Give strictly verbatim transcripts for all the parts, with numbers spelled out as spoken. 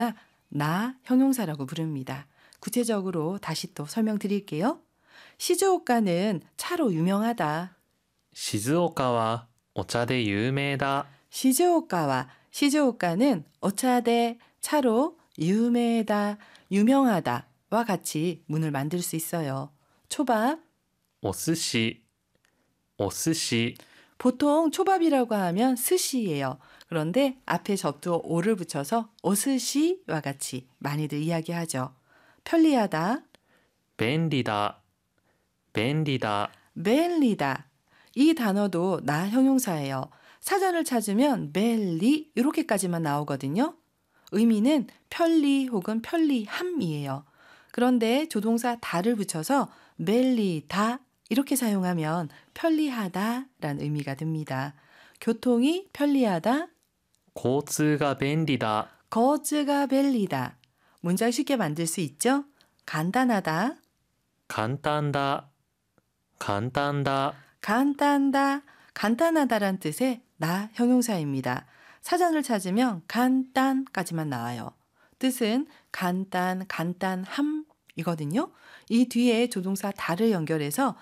나 형용사라고 부릅니다. 구체적으로 다시 또 설명드릴게요. 시즈오카는 차로 유명하다. 静岡はお茶で有名だ。 시즈오카와 시즈오카는 오차대 차로 유메다 유명하다와 같이 문을 만들 수 있어요. 초밥 お寿司、お寿司、 보통 초밥이라고 하면 스시예요. 그런데 앞에 접두 오를 붙여서 오스시와 같이 많이들 이야기하죠. 편리하다, 便利だ、便利だ。 벨리다. 이 단어도 나 형용사예요. 사전을 찾으면 벨리 이렇게까지만 나오거든요. 의미는 편리 혹은 편리함이에요. 그런데 조동사 다를 붙여서 벨리다 이렇게 사용하면 편리하다라는 의미가 듭니다. 교통이 편리하다, 交通が便利だ。 거즈가 벨리다. 문장 쉽게 만들 수 있죠? 간단하다, 簡単だ、簡単だ。 간단다, 간단하다란 뜻의 나 형용사입니다. 사전을 찾으면 간단까지만 나와요. 뜻은 간단, 간단함이거든요. 이 뒤에 조동사 다를 연결해서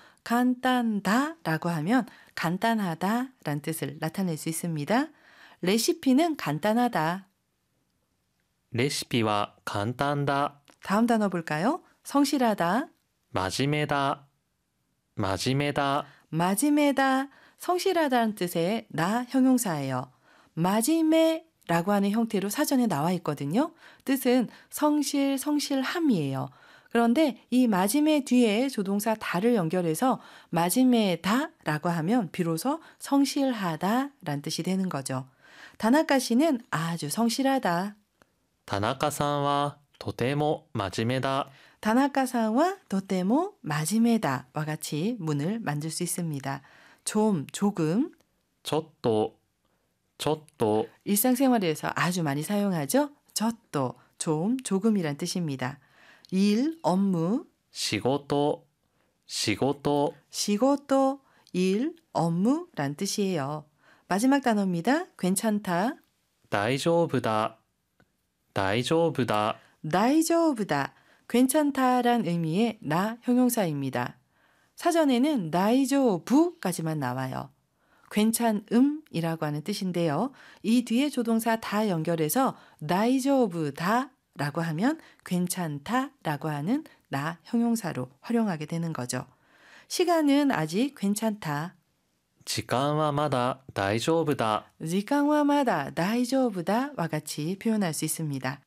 간단다라고 하면 간단하다란 뜻을 나타낼 수 있습니다. 레시피는 간단하다. レシピは簡単だ。 다음 단어 볼까요? 성실하다, 真面目だ、真面目だ。 마지메다, 성실하다는 뜻의 나 형용사예요. 마지메라고 하는 형태로 사전에 나와 있거든요. 뜻은 성실, 성실함이에요. 그런데 이 마지메 뒤에 조동사 다를 연결해서 마지메다라고 하면 비로소 성실하다라는 뜻이 되는 거죠. 다나카 씨는 아주 성실하다. 田中さんはとても真面目だ。 다나카상와 도테모 마지메다와 같이 문을 만들 수 있습니다. 좀, 조금, ちょっと、ちょっと。 일상생활에서 아주 많이 사용하죠. 저또, 좀, 조금이란 뜻입니다. 일, 업무, 仕事、仕事。 시고또, 일, 업무란 뜻이에요. 마지막 단어입니다. 괜찮다, 大丈夫だ、大丈夫だ。 나이조부다, 괜찮다란 의미의 나 형용사입니다. 사전에는 나이조부까지만 나와요. 괜찮음이라고 하는 뜻인데요. 이 뒤에 조동사 다 연결해서 나이조부다라고 하면 괜찮다라고 하는 나 형용사로 활용하게 되는 거죠. 시간은 아직 괜찮다. 時間はまだ大丈夫だ。 지강와마다 나이조부다와 같이 표현할 수 있습니다.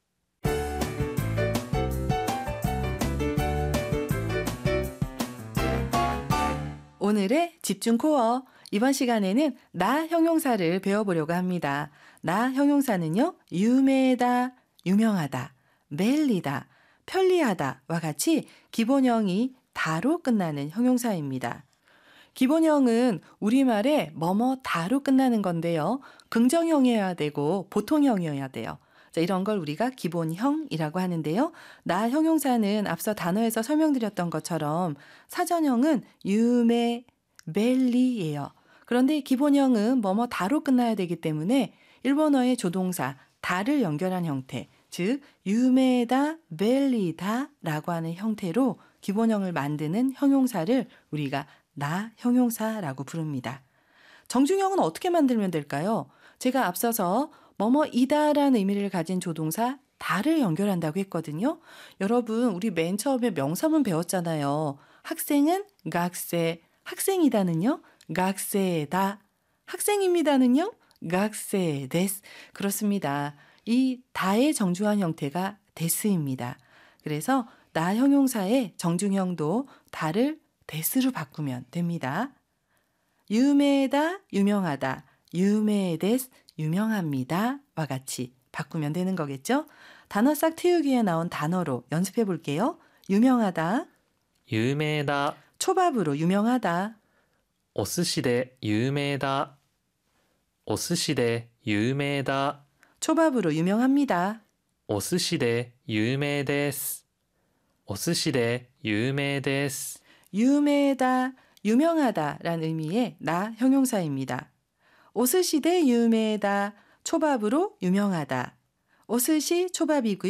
오늘의 집중 코어. 이번 시간에는 나 형용사를 배워보려고 합니다. 나 형용사는요, 유메다, 유명하다, 멜리다, 편리하다와 같이 기본형이 다로 끝나는 형용사입니다. 기본형은 우리말에 뭐뭐 다로 끝나는 건데요. 긍정형이어야 되고 보통형이어야 돼요. 자, 이런 걸 우리가 기본형이라고 하는데요. 나 형용사는 앞서 단어에서 설명드렸던 것처럼 사전형은 유메, 멜리예요. 그런데 기본형은 뭐뭐 다로 끝나야 되기 때문에 일본어의 조동사 다를 연결한 형태, 즉 유메다, 멜리다라고 하는 형태로 기본형을 만드는 형용사를 우리가 나 형용사라고 부릅니다. 정중형은 어떻게 만들면 될까요? 제가 앞서서 뭐뭐이다라는 의미를 가진 조동사 다를 연결한다고 했거든요. 여러분, 우리 맨 처음에 명사문 배웠잖아요. 학생은 각세, 학생이다는요, 각세다, 학생입니다는요, 각세데스. 그렇습니다. 이 다의 정중한 형태가 데스입니다. 그래서 나 형용사의 정중형도 다를 데스로 바꾸면 됩니다. 유메다, 유명하다, 유메데스, 유명합니다 와 같이 바꾸면 되는 거겠죠? 단어 싹 틔우기에 나온 단어로 연습해 볼게요. 유명하다, 有名だ。 초밥으로 유명하다, お寿司で有名だ。お寿司で有名だ。 초밥으로 유명합니다, お寿司で有名です。お寿司で有名です。 유메다, 유명하다라는 의미의 나 형용사입니다. 오스시대 유메다, 초밥으로 유명하다. 오스시 초밥이고요.